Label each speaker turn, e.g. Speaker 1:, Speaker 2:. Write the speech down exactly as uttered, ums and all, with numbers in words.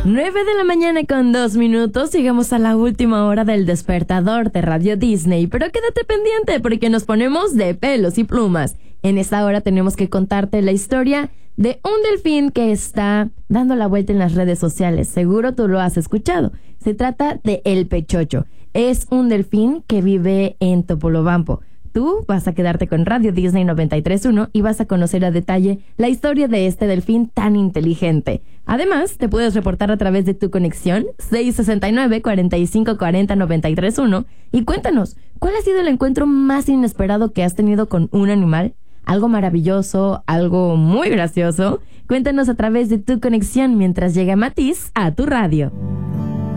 Speaker 1: nueve de la mañana con dos minutos, llegamos a la última hora del despertador de Radio Disney, pero quédate pendiente porque nos ponemos de pelos y plumas. En esta hora tenemos que contarte la historia de un delfín que está dando la vuelta en las redes sociales. Seguro tú lo has escuchado. Se trata de El Pechocho. Es un delfín que vive en Topolobampo. Tú vas a quedarte con Radio Disney noventa y tres punto uno y vas a conocer a detalle la historia de este delfín tan inteligente. Además, te puedes reportar a través de tu conexión seis sesenta y nueve, cuarenta y cinco cuarenta, noventa y tres punto uno y cuéntanos, ¿cuál ha sido el encuentro más inesperado que has tenido con un animal? ¿Algo maravilloso? ¿Algo muy gracioso? Cuéntanos a través de tu conexión mientras llega Matiz a tu radio.